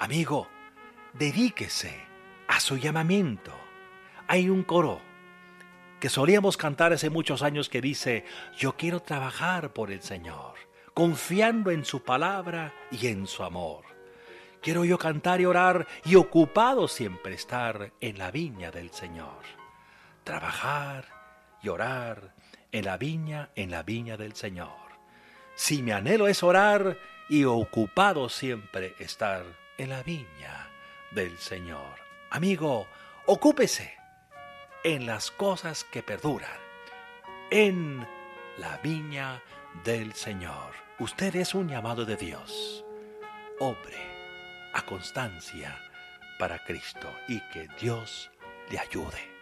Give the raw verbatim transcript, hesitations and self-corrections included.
Amigo, dedíquese a su llamamiento. Hay un coro que solíamos cantar hace muchos años que dice: yo quiero trabajar por el Señor, confiando en su palabra y en su amor. Quiero yo cantar y orar y ocupado siempre estar en la viña del Señor. Trabajar y orar en la viña, en la viña del Señor. Si mi anhelo es orar y ocupado siempre estar en la viña del Señor. Amigo, ocúpese en las cosas que perduran, en la viña del Señor. Usted es un llamado de Dios. Obre a constancia para Cristo y que Dios le ayude.